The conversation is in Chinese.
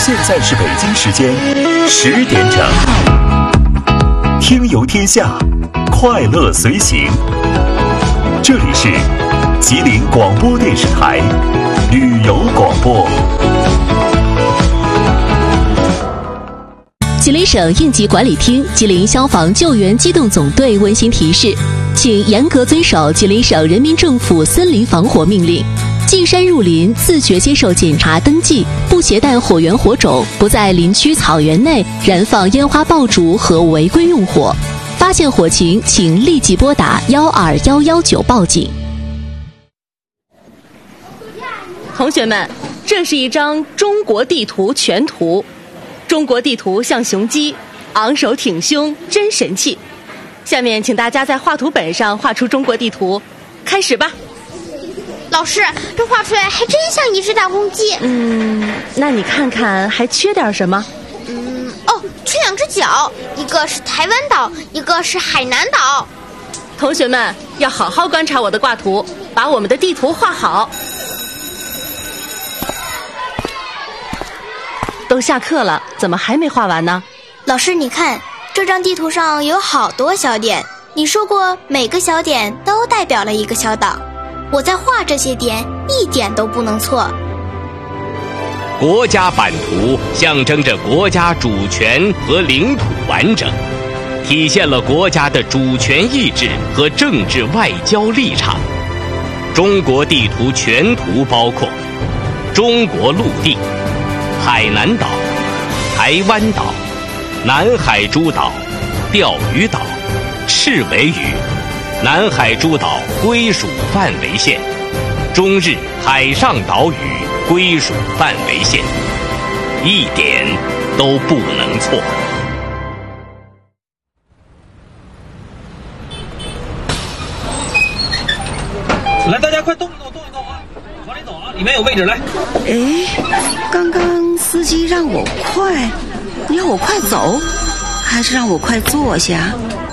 现在是北京时间10点整，听游天下，快乐随行。这里是吉林广播电视台旅游广播。 吉林省应急管理厅、吉林消防救援机动总队温馨提示，请严格遵守吉林省人民政府森林防火命令。进山入林，自觉接受检查登记，不携带火源火种，不在林区草原内燃放烟花爆竹和违规用火。发现火情，请立即拨打12119报警。同学们，这是一张中国地图全图。中国地图像雄鸡，昂首挺胸，真神气。下面请大家在画图本上画出中国地图，开始吧。 老师，这画出来还真像一只大公鸡。 那你看看还缺点什么？ 缺2只脚，一个是台湾岛，一个是海南岛。 同学们要好好观察我的挂图，把我们的地图画好。都下课了，怎么还没画完呢？ 老师，你看这张地图上有好多小点，你说过每个小点都代表了一个小岛，我在画这些点一点都不能错。 国家版图象征着国家主权和领土完整，体现了国家的主权意志和政治外交立场。中国地图全图包括中国陆地、海南岛、台湾岛、南海诸岛、钓鱼岛、赤尾屿、南海诸岛归属范围线、中日海上岛屿归属范围线，一点都不能错。 来，大家快动一动啊！往里走啊，里面有位置，来。 刚刚司机让我快，你让我快走，还是让我快坐下？